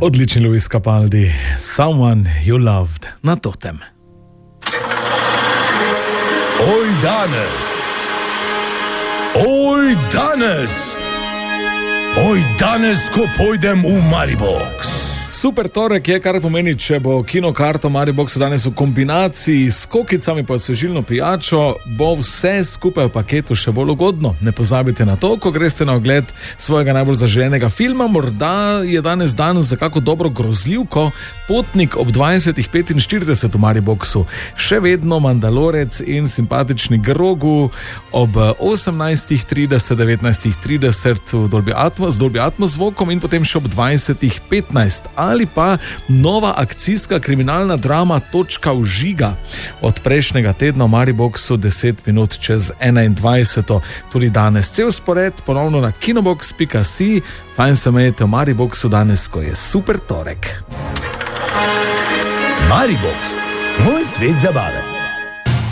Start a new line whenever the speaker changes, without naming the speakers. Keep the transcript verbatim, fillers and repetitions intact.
Odlični Luis Capaldi, Someone You Loved, na Totem.
Oj danes, oj danes, oj danes, ko pojdem v Maribox.
Super torek je, kar pomeni, če bo kinokarto Mariboxu danes v kombinaciji s kokicami pa svežilno pijačo, bo vse skupaj v paketu še bolj ugodno. Ne pozabite na to, ko greste na ogled svojega najbolj zaželenega filma, morda je danes dan za kako dobro grozljivko, Potnik ob dvajset petinštirideset v Mariboxu, še vedno Mandalorec in simpatični Grogu ob osemnajst trideset, devetnajst trideset v Dolby Atmos, z Dolby Atmos zvokom in potem še ob dvajset petnajst. Ali pa nova akcijska kriminalna drama Točka vžiga od prejšnjega tedna v Mariboxu deset minut čez enaindvajset. Tudi danes cel spored ponovno na kinobox pika si. Fajn se imejte v Mariboxu danes, ko je super torek.
Maribox, moj svet zabave.